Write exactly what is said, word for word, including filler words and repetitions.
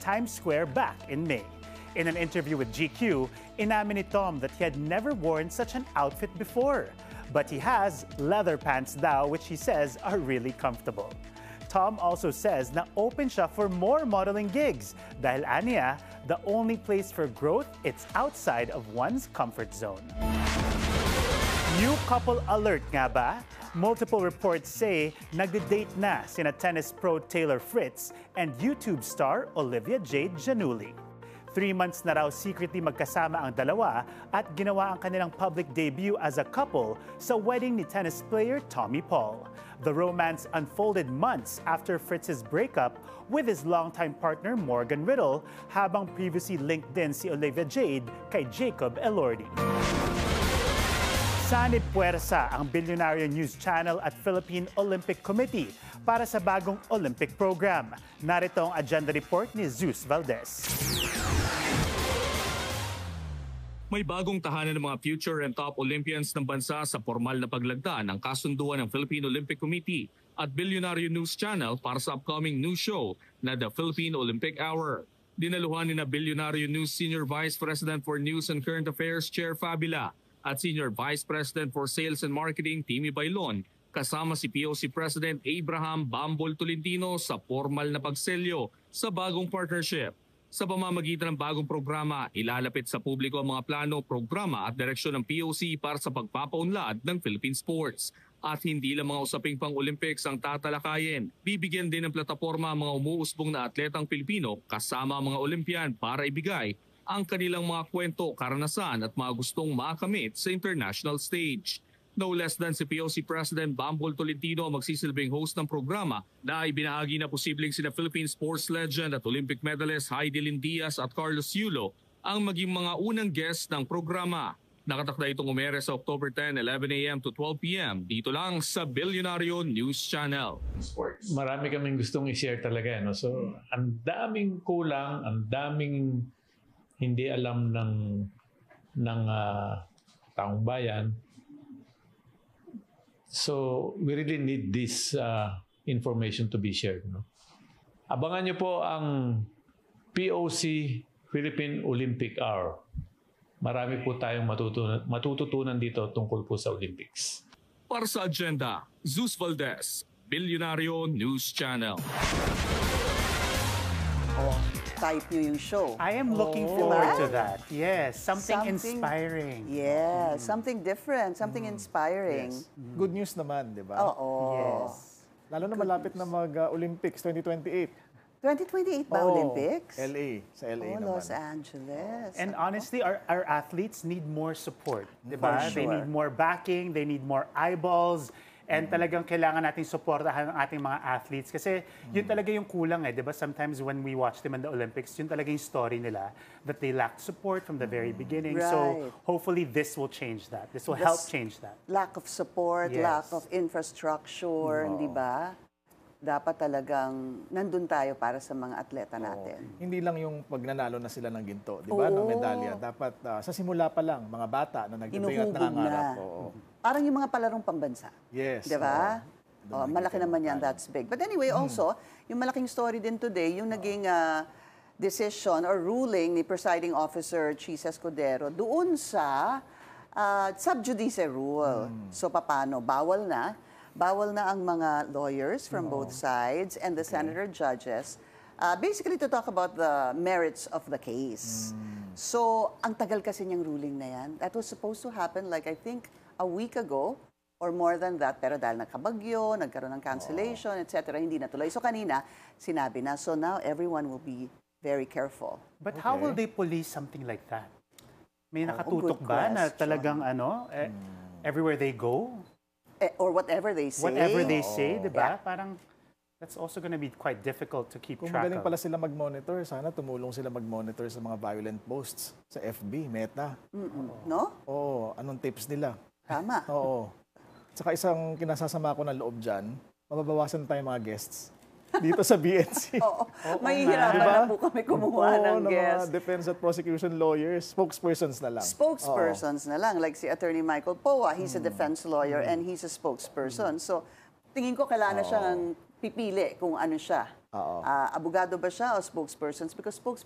Times Square back in May. In an interview with G Q, inamin ni Tom that he had never worn such an outfit before. But he has leather pants daw, which he says are really comfortable. Tom also says na open siya for more modeling gigs dahil aniya, the only place for growth, it's outside of one's comfort zone. New couple alert nga ba? Multiple reports say nagde-date na sina tennis pro Taylor Fritz and YouTube star Olivia Jade Giannulli. Three months na raw secretly magkasama ang dalawa at ginawa ang kanilang public debut as a couple sa wedding ni tennis player Tommy Paul. The romance unfolded months after Fritz's breakup with his longtime partner Morgan Riddle, habang previously linked din si Olivia Jade kay Jacob Elordi. Sanib puwersa ang Bilyonaryo News Channel at Philippine Olympic Committee para sa bagong Olympic program. Narito ang agenda report ni Zeus Valdez. May bagong tahanan ng mga future and top Olympians ng bansa sa formal na paglagda ng kasunduan ng Philippine Olympic Committee at Bilyonaryo News Channel para sa upcoming news show na The Philippine Olympic Hour. Dinaluhan ni na Bilyonaryo News Senior Vice President for News and Current Affairs Chair Fabila at Senior Vice President for Sales and Marketing Timmy Bailon, kasama si P O C President Abraham Bambol Tolentino sa formal na pagselyo sa bagong partnership. Sa pamamagitan ng bagong programa, ilalapit sa publiko ang mga plano, programa at direksyon ng P O C para sa pagpapaunlad ng Philippine sports. At hindi lang mga usaping pang-Olympics ang tatalakayin. Bibigyan din ng plataforma ang mga umuusbong na atletang Pilipino kasama ang mga Olympian para ibigay ang kanilang mga kwento, karanasan at mga gustong makamit sa international stage. No less than si P O C President Bambol Tolentino ang magsisilbing host ng programa na ibinahagi na posibleng sina Philippine sports legend at Olympic medalist Heidi Lynn Diaz at Carlos Yulo ang maging mga unang guest ng programa. Nakatakda itong umere sa October tenth, eleven a m to twelve p m dito lang sa Bilyonaryo News Channel. Sports. Marami kaming gustong i-share talaga. No? So, ang daming kulang, ang daming hindi alam ng ng uh, taong bayan. So we really need this uh, information to be shared. No? Abangan niyo po ang P O C Philippine Olympic Hour. Marami po tayong matutunan, matututunan dito tungkol po sa Olympics. Para sa agenda, Zeus Valdez, Bilyonaryo News Channel. Oh, type nyo yung show. I am looking Oh. forward Diba? to that. Yes, something, Something- inspiring. Yes, something different, something inspiring. Yes. Good news naman, di ba? Oo. Yes. Lalo na malapit na mag-Olympics twenty twenty-eight. twenty twenty-eight ba Oo, Olympics? L A. Sa L A Oh, naman. Los Angeles. And honestly, our, our athletes need more support. Diba? For They sure. need more backing, they need more eyeballs, and talagang kailangan nating suportahan ang ating mga athletes. Kasi yun talaga yung kulang eh. Diba? Sometimes when we watch them in the Olympics, yun talaga yung story nila, that they lacked support from the very beginning. So Right. hopefully this will change that. This will This- help change that. Lack of support, Yes. lack of infrastructure, di ba? Dapat talagang nandun tayo para sa mga atleta natin. Hindi lang yung pag nanalo na sila ng ginto, di ba? Ng Oo. medalya. Dapat ah, sa simula pa lang, mga bata na nagtitrain at Inuhubog nangangarap. na. Oo. Parang yung mga palarong pambansa. Yes. Di ba? oo. Oh, malaki naman yan, that's big. But anyway, also, yung malaking story din today, yung naging ah, decision or ruling ni Presiding Officer Chis Escudero doon sa ah, sub judice rule. So, paano? Bawal na. Bawal na ang mga lawyers from both sides and the senator judges uh, basically to talk about the merits of the case. So, ang tagal kasi niyang ruling na yan. That was supposed to happen like I think a week ago or more than that. Pero dahil nagkabagyo, nagkaroon ng cancellation, et cetera, hindi natuloy. So, kanina, sinabi na. So, now everyone will be very careful. But how will they police something like that? May Oh, nakatutok good ba na question. talagang ano, eh, everywhere they go? Eh, or whatever they say. Whatever they say, di ba? Yeah. Parang that's also going to be quite difficult to keep Kung track magaling of. pala sila mag-monitor, sana tumulong sila mag-monitor sa mga violent posts sa F B, Meta. Mm-mm. No? Oo, anong tips nila? Tama. Oo. Tsaka isang kinasasama ko ng loob dyan, mababawasan tayong mga guests dito sa B N C. Oo. Mahihirapan Diba? na po kami kumuha Oo, ng ng guest. mga defense at prosecution lawyers, spokespersons na lang. Spokespersons na lang. Like si Attorney Michael Poa, he's a defense lawyer and he's a spokesperson. So, tingin ko kailangan na siyang pipili kung ano siya. Oo. Ah, abogado ba siya o spokespersons? Because spokespersons